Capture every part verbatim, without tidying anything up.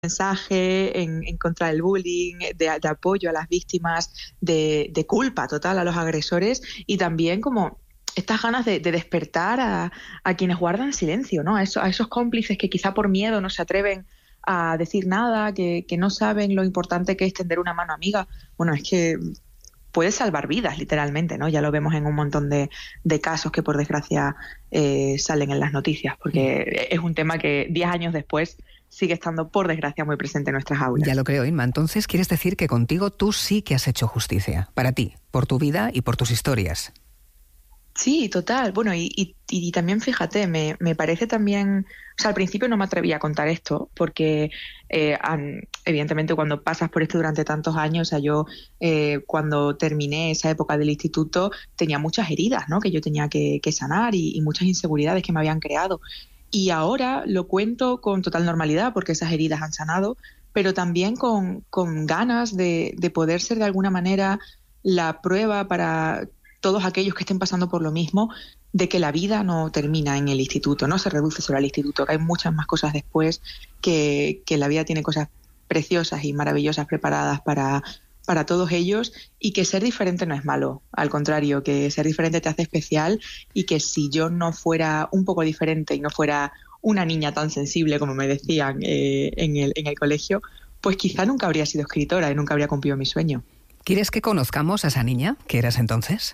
mensaje en, en contra del bullying, de, de apoyo a las víctimas, de, de culpa total a los agresores y también como estas ganas de, de despertar a, a quienes guardan silencio, ¿no? A, eso, a esos cómplices que quizá por miedo no se atreven a decir nada, que, que no saben lo importante que es tender una mano amiga. Bueno, es que puede salvar vidas, literalmente, ¿no? Ya lo vemos en un montón de, de casos que, por desgracia, eh, salen en las noticias, porque es un tema que diez años después sigue estando, por desgracia, muy presente en nuestras aulas. Ya lo creo, Inma. Entonces, ¿quieres decir que contigo tú sí que has hecho justicia? Para ti, por tu vida y por tus historias. Sí, total. Bueno, y, y, y también fíjate, me, me parece también... O sea, al principio no me atrevía a contar esto porque, eh, an, evidentemente, cuando pasas por esto durante tantos años, o sea, yo eh, cuando terminé esa época del instituto tenía muchas heridas, ¿no? Que yo tenía que, que sanar y, y muchas inseguridades que me habían creado. Y ahora lo cuento con total normalidad porque esas heridas han sanado, pero también con, con ganas de, de poder ser de alguna manera la prueba para todos aquellos que estén pasando por lo mismo, de que la vida no termina en el instituto, no se reduce solo al instituto, que hay muchas más cosas después, que, que la vida tiene cosas preciosas y maravillosas preparadas para, para todos ellos y que ser diferente no es malo, al contrario, que ser diferente te hace especial y que si yo no fuera un poco diferente y no fuera una niña tan sensible como me decían eh, en, el, en el colegio, pues quizá nunca habría sido escritora y nunca habría cumplido mi sueño. ¿Quieres que conozcamos a esa niña que eras entonces?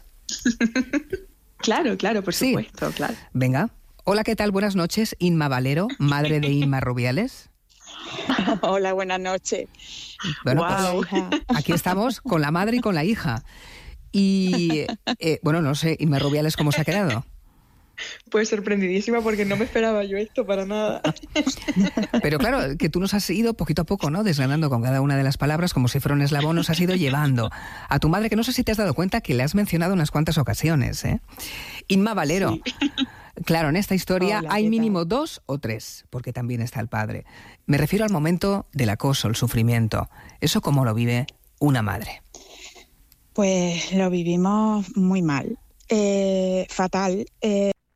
Claro, claro, por sí. supuesto, claro. Venga. Hola, ¿qué tal? Buenas noches. Inma Valero, madre de Inma Rubiales. Hola, buenas noches. Bueno, wow. Pues, aquí estamos con la madre y con la hija. Y, eh, bueno, no sé, Inma Rubiales, ¿cómo se ha quedado? Pues sorprendidísima porque no me esperaba yo esto para nada. Pero claro, que tú nos has ido poquito a poco, ¿no? Desgranando con cada una de las palabras como si fuera un eslabón, nos has ido llevando a tu madre, que no sé si te has dado cuenta que le has mencionado unas cuantas ocasiones, ¿eh? Inma Valero. Sí. Claro, en esta historia Hola, hay mínimo tal? dos o tres, porque también está el padre. Me refiero al momento del acoso, el sufrimiento. ¿Eso cómo lo vive una madre? Pues lo vivimos muy mal, eh, fatal. Eh...